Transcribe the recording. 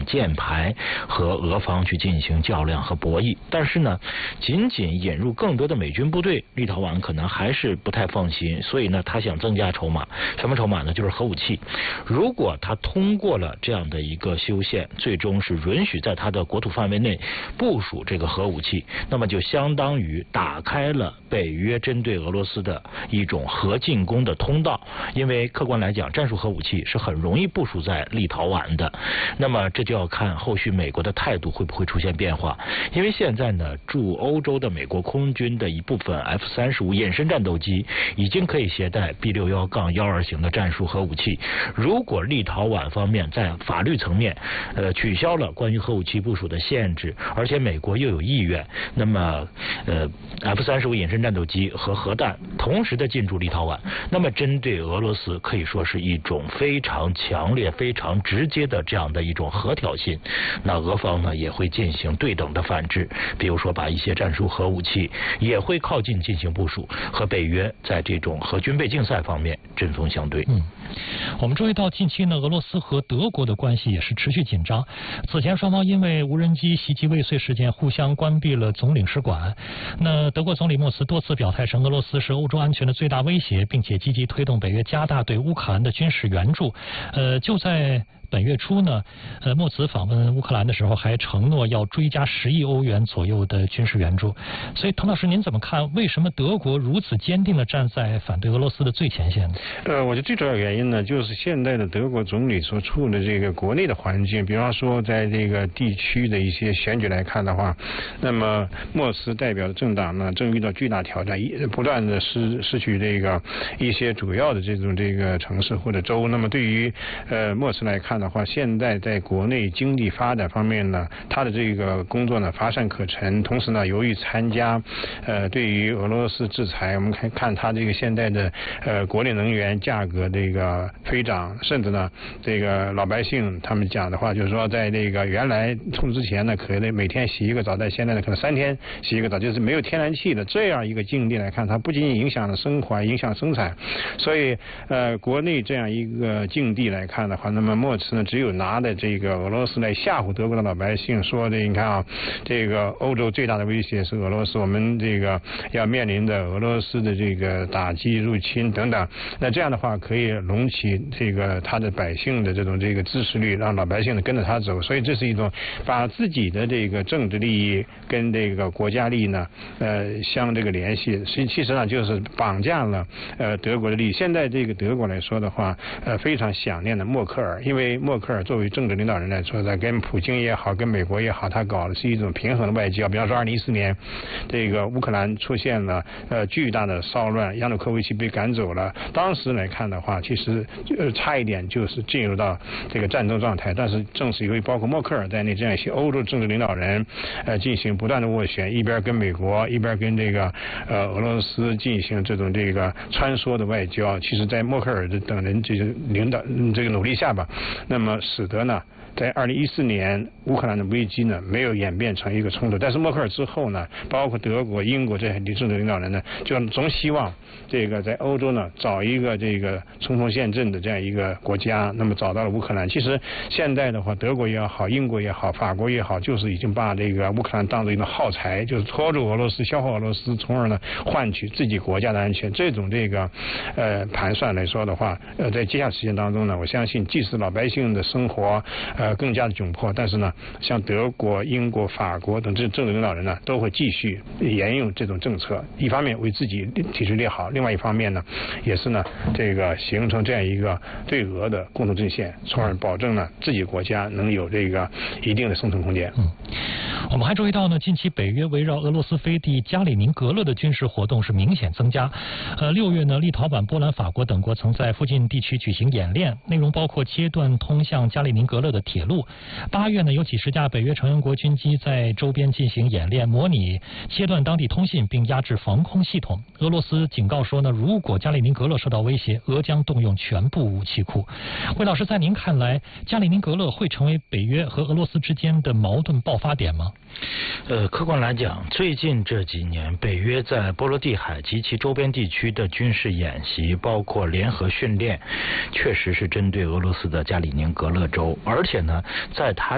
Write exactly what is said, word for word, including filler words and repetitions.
箭牌和俄方去进行较量和博弈。但是呢，仅仅引入更多的美军部队，立陶宛可能还是不太放心，所以呢，他想增加筹码。什么筹码呢？就是核武器。如果他通过了这样的一个修宪，最终是允许在他的国土范围内部署这个核武器，那么就相当于打开了北约针对俄罗斯的一种核进攻的通道。因为客观来讲，战术核武器是很容易部署在立陶宛的。那么这就要看后续美国的态度会不会出现变化。因为现在呢，驻欧洲的美国空军的一部分 F 三十五 衍生战斗机已经可以携带 B 六一杠一二 型的战术核武器。如果立陶宛方面在法律层面呃取消了关于核武器部署的限制，而且美国又有意愿，那么呃 F 三十五 衍生战斗机和核弹同时的进驻立陶宛，那么针对俄罗斯可以说是一种非常强烈非常直接的这样的一种核挑衅。那俄方呢也会进行对等的反制，比如说把一些战术核武器也会靠近进行部署，和北约在这种核军备竞赛方面针锋相对。 嗯，我们注意到近期呢，俄罗斯和德国的关系也是持续紧张。此前双方因为无人机袭击未遂事件互相关闭了总领事馆。那德国总理默茨多次表态称俄罗斯是欧洲安全的最大威胁，并且积极推动北约加大对乌克兰的军事援助。呃，就在本月初呢，呃，默茨访问乌克兰的时候还承诺要追加十亿欧元左右的军事援助。所以，滕老师，您怎么看？为什么德国如此坚定地站在反对俄罗斯的最前线呢？ 呃，我觉得最主要原因呢，就是现在的德国总理所处的这个国内的环境，比方说在这个地区的一些选举来看的话，那么默茨代表的政党呢，正遇到巨大挑战，不断的失失去这个一些主要的这种这个城市或者州。那么对于呃默茨来看的话，现在在国内经济发展方面呢，他的这个工作呢乏善可陈。同时呢，由于参加呃对于俄罗斯制裁，我们看看他这个现在的呃国内能源价格这个飞涨，甚至呢这个老百姓他们讲的话就是说，在这个原来冲之前呢，可能每天洗一个澡，在现在呢可能三天洗一个澡，就是没有天然气的这样一个境地来看，它不仅仅影响了生活，影响生产。所以呃国内这样一个境地来看的话，那么默茨呢只有拿着这个俄罗斯来吓唬德国的老百姓，说的你看啊，这个欧洲最大的威胁是俄罗斯，我们这个要面临的俄罗斯的这个打击入侵等等。那这样的话可以隆起这个他的百姓的这种这个支持率，让老百姓呢跟着他走。所以这是一种把自己的这个政治利益跟这个国家利益呢呃相这个联系，其其实呢就是绑架了呃德国的利益。现在这个德国来说的话，呃非常想念的默克尔，因为默克尔作为政治领导人来说，在跟普京也好，跟美国也好，他搞的是一种平衡的外交。比方说二零一四年这个乌克兰出现了呃巨大的骚乱，亚努科维奇被赶走了，当时来看的话，其实呃差一点就是进入到这个战争状态。但是正是由于包括默克尔在内这样一些欧洲政治领导人呃进行不断的斡旋，一边跟美国一边跟这个呃俄罗斯进行这种这个穿梭的外交，其实在默克尔的等人这个领导这个努力下吧，那么使得呢在二零一四年乌克兰的危机呢没有演变成一个冲突。但是默克尔之后呢，包括德国、英国这些政治领导人呢，就总希望这个在欧洲呢找一个这个冲锋陷阵的这样一个国家，那么找到了乌克兰。其实现在的话，德国也好，英国也好，法国也好，就是已经把这个乌克兰当做一种耗材，就是拖住俄罗斯，消耗俄罗斯，从而呢换取自己国家的安全。这种这个呃盘算来说的话，呃在接下来时间当中呢，我相信即使老百姓的生活呃更加的窘迫，但是呢，像德国、英国、法国等这政治领导人呢，都会继续沿用这种政策。一方面为自己体制列好，另外一方面呢，也是呢这个形成这样一个对俄的共同阵线，从而保证呢自己国家能有这个一定的生存空间。 嗯，我们还注意到呢，近期北约围绕俄罗斯飞地加里宁格勒的军事活动是明显增加。呃，六月呢，立陶宛、波兰、法国等国曾在附近地区举行演练，内容包括切断通向加里宁格勒的铁路。八月呢，有几十架北约成员国军机在周边进行演练，模拟切断当地通信并压制防空系统。俄罗斯警告说呢，如果加里宁格勒受到威胁，俄将动用全部武器库。魏老师，在您看来，加里宁格勒会成为北约和俄罗斯之间的矛盾爆发点吗？ 呃，客观来讲，最近这几年，北约在波罗的海及其周边地区的军事演习，包括联合训练，确实是针对俄罗斯的加里宁格勒州，而且呢，在它